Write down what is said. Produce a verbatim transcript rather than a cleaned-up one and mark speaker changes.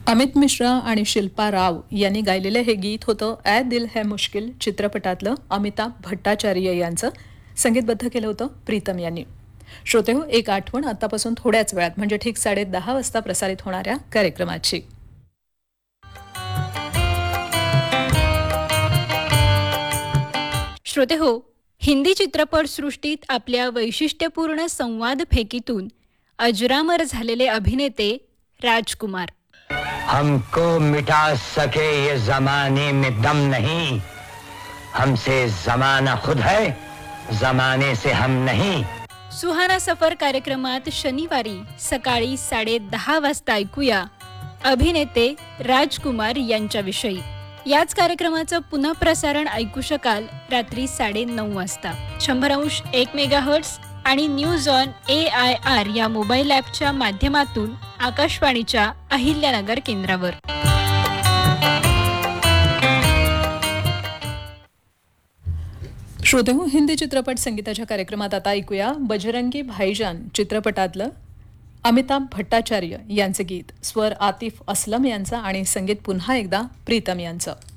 Speaker 1: अमित मिश्रा आणि शिल्पा राव यांनी गायलेलं हे गीत होतं ऐ दिल है मुश्किल चित्रपटातलं अमिताभ भट्टाचार्य यांचं. संगीतबद्ध केलं होतं प्रीतम यांनी. श्रोते हो, एक आठवण आतापासून थोड्याच वेळात म्हणजे ठीक साडे दहा वाजता प्रसारित होणाऱ्या कार्यक्रमाची.
Speaker 2: श्रोते हो, हिंदी चित्रपटसृष्टीत आपल्या वैशिष्ट्यपूर्ण संवाद फेकीतून अजरामर झालेले अभिनेते राजकुमार.
Speaker 3: हमको मिटा सके ये जमाने में दम नहीं, हमसे जमाना खुद है, जमाने से हम नहीं.
Speaker 2: सुहाना सफर कार्यक्रमात शनिवारी सकाळी साडे दहा वाजता ऐकूया अभिनेते राजकुमार यांच्याविषयी. याच कार्यक्रमाचं पुनःप्रसारण ऐकू शकाल रात्री साडे नऊ वाजता शंभर अंश एक मेगाहर्ट्स आणि news on A I R या मोबाईल ॲपच्या माध्यमातून आकाशवाणीच्या अहिल्यानगर केंद्रावर.
Speaker 1: श्रोते हो, हिंदी चित्रपट संगीताच्या कार्यक्रमात आता ऐकूया बजरंगी भाईजान चित्रपटातलं अमिताभ भट्टाचार्य यांचं गीत. स्वर आतिफ असलम यांचा आणि संगीत पुन्हा एकदा प्रीतम यांचं.